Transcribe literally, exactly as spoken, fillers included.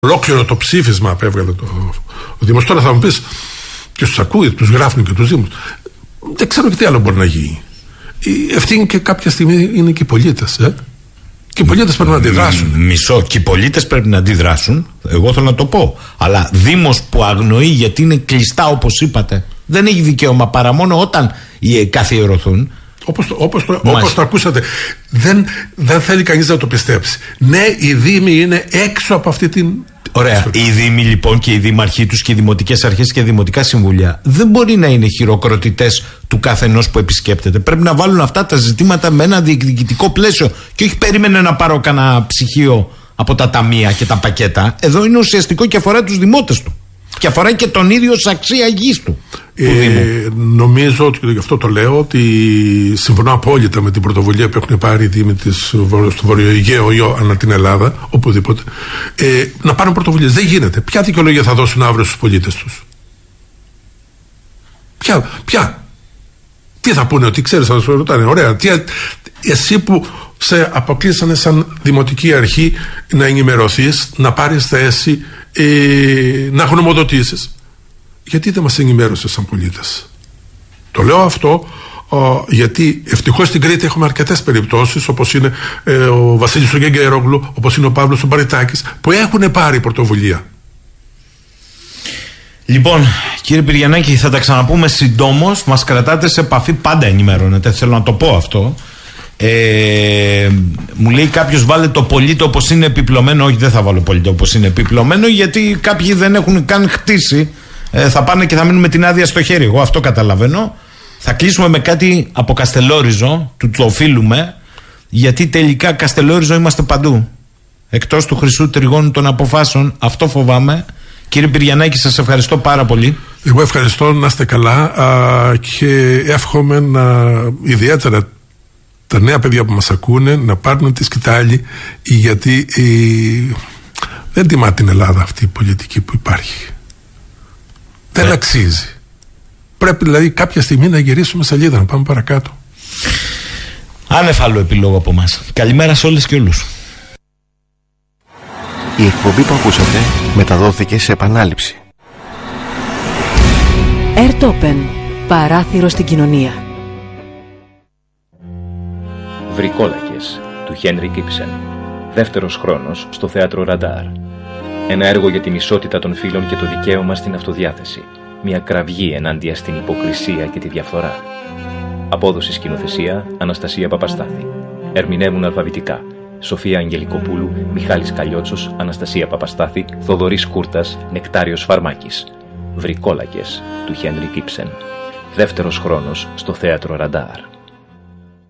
Ολόκληρο το ψήφισμα απέβγαλε το, ο Δήμος. Τώρα θα μου πεις, και στους ακούει, τους γράφουν και τους Δήμους. Δεν ξέρω και τι άλλο μπορεί να γίνει. Η ευθύνη και κάποια στιγμή είναι και οι πολίτες. Ε? Και οι πολίτες πρέπει να αντιδράσουν. Μισό. Και οι πολίτες πρέπει να αντιδράσουν. Εγώ θέλω να το πω. Αλλά Δήμος που αγνοεί γιατί είναι κλειστά, όπως είπατε, δεν έχει δικαίωμα παρά μόνο όταν καθιερωθούν. Όπως το, όπως το, όπως το ακούσατε, δεν, δεν θέλει κανείς να το πιστέψει. Ναι, οι Δήμοι είναι έξω από αυτή την. Ωραία. Οι Δήμοι λοιπόν και οι Δήμαρχοί τους και οι Δημοτικές Αρχές και οι Δημοτικά Συμβουλιά δεν μπορεί να είναι χειροκροτητές του καθενός που επισκέπτεται. Πρέπει να βάλουν αυτά τα ζητήματα με ένα διεκδικητικό πλαίσιο. Και όχι περίμενε να πάρω κανένα ψυχείο από τα ταμεία και τα πακέτα. Εδώ είναι ουσιαστικό και αφορά τους δημότες του. Και αφορά και τον ίδιο ως αξία γης του. Ε, νομίζω, και γι' αυτό το λέω, ότι συμφωνώ απόλυτα με την πρωτοβουλία που έχουν πάρει οι Δήμοι του Βορειοαιγαίου ή ανά την Ελλάδα, οπουδήποτε, ε, να πάρουν πρωτοβουλίες. Δεν γίνεται. Ποια δικαιολογία θα δώσουν αύριο στους πολίτες τους? Ποια, ποια. Τι θα πούνε, ότι ξέρεις, θα σου ρωτάνε, ωραία, τι, εσύ που σε αποκλείσανε σαν δημοτική αρχή να ενημερωθείς, να πάρεις θέση, ε, να γνωμοδοτήσεις. Γιατί δεν μας ενημέρωσες σαν πολίτες? Το λέω αυτό ο, γιατί ευτυχώς στην Κρήτη έχουμε αρκετές περιπτώσεις, όπως είναι ε, ο Βασίλης ο Γεγγερόγλου, όπως είναι ο Παύλος ο Μπαριτάκης, που έχουν πάρει πρωτοβουλία. Λοιπόν, κύριε Πυριανάκη, θα τα ξαναπούμε συντόμως. Μας κρατάτε σε επαφή, πάντα ενημερώνετε, θέλω να το πω αυτό. Ε, μου λέει κάποιος, βάλε το πολίτο όπως είναι επιπλωμένο. Όχι, δεν θα βάλω πολίτο όπως είναι επιπλωμένο, γιατί κάποιοι δεν έχουν καν χτίσει. Ε, θα πάνε και θα μείνουν με την άδεια στο χέρι. Εγώ αυτό καταλαβαίνω. Θα κλείσουμε με κάτι από Καστελόριζο, του το οφείλουμε, γιατί τελικά Καστελόριζο είμαστε παντού. Εκτός του χρυσού τριγώνου των αποφάσεων. Αυτό φοβάμαι. Κύριε Πυριανάκη, σας ευχαριστώ πάρα πολύ. Εγώ ευχαριστώ, να είστε καλά, α, και εύχομαι να, ιδιαίτερα τα νέα παιδιά που μας ακούνε, να πάρουν τη σκητάλη, γιατί η, δεν τιμά την Ελλάδα αυτή η πολιτική που υπάρχει. Δεν ε. αξίζει. Πρέπει δηλαδή κάποια στιγμή να γυρίσουμε σελίδα, να πάμε παρακάτω. Άνευ άλλο επιλόγο από εμάς. Καλημέρα σε όλες και όλους. Η εκπομπή που ακούσατε μεταδόθηκε σε επανάληψη. Airtopen. Παράθυρο στην κοινωνία. Βρικόλακες του Χένρικ Ήψεν. Δεύτερος χρόνος στο θέατρο Ραντάρ. Ένα έργο για την ισότητα των φύλων και το δικαίωμα στην αυτοδιάθεση. Μια κραυγή ενάντια στην υποκρισία και τη διαφθορά. Απόδοση σκηνοθεσία Αναστασία Παπαστάθη. Ερμηνεύουν αλφαβητικά Σοφία Αγγελικοπούλου, Μιχάλης Καλλιότσος, Αναστασία Παπαστάθη, Θοδωρής Κούρτας, Νεκτάριος Φαρμάκης. Βρικόλακες του Χένρικ Ήψεν. Δεύτερος χρόνος στο θέατρο Ραντάρ.